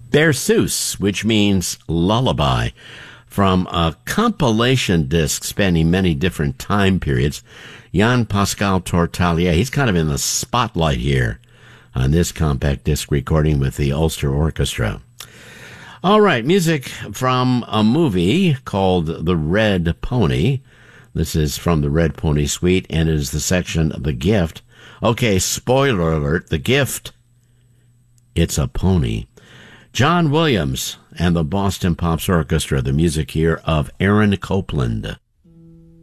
Berceuse, which means lullaby, from a compilation disc spanning many different time periods. Jean-Pascal Tortelier, he's kind of in the spotlight here on this compact disc recording with the Ulster Orchestra. All right, music from a movie called The Red Pony. This is from the Red Pony Suite, and it is the section The Gift. Okay, spoiler alert, The Gift, it's a pony. John Williams and the Boston Pops Orchestra, the music here of Aaron Copland.